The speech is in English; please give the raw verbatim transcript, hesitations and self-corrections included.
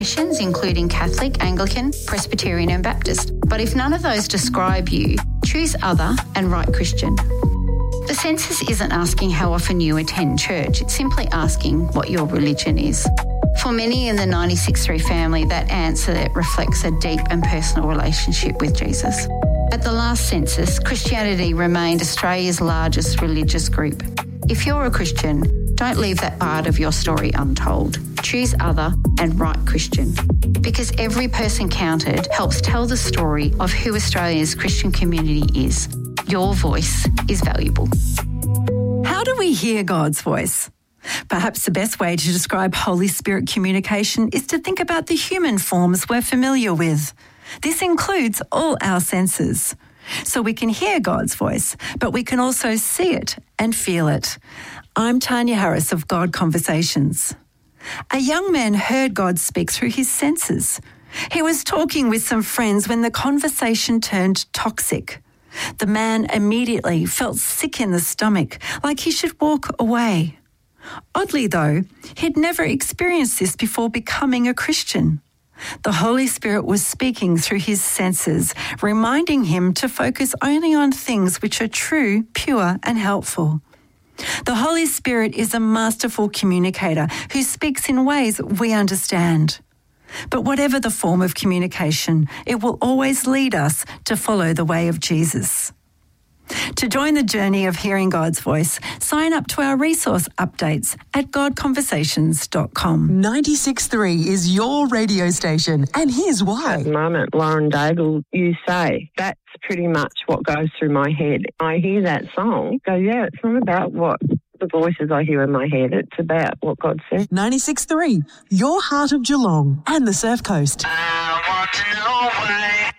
including Catholic, Anglican, Presbyterian and Baptist. But if none of those describe you, choose Other and write Christian. The census isn't asking how often you attend church, it's simply asking what your religion is. For many in the ninety-six three family, that answer reflects a deep and personal relationship with Jesus. At the last census, Christianity remained Australia's largest religious group. If you're a Christian, don't leave that part of your story untold. Choose Other and write Christian. Because every person counted helps tell the story of who Australia's Christian community is. Your voice is valuable. How do we hear God's voice? Perhaps the best way to describe Holy Spirit communication is to think about the human forms we're familiar with. This includes all our senses. So we can hear God's voice, but we can also see it and feel it. I'm Tanya Harris of God Conversations. A young man heard God speak through his senses. He was talking with some friends when the conversation turned toxic. The man immediately felt sick in the stomach, like he should walk away. Oddly though, he'd never experienced this before becoming a Christian. The Holy Spirit was speaking through his senses, reminding him to focus only on things which are true, pure and helpful. The Holy Spirit is a masterful communicator who speaks in ways we understand. But whatever the form of communication, it will always lead us to follow the way of Jesus. To join the journey of hearing God's voice, sign up to our resource updates at god conversations dot com. ninety-six point three is your radio station, and here's why. At the moment, Lauren Daigle, You Say, that's pretty much what goes through my head. I hear that song, go, yeah, it's not about what the voices I hear in my head, it's about what God says. ninety-six point three, your heart of Geelong and the Surf Coast. I want to know why.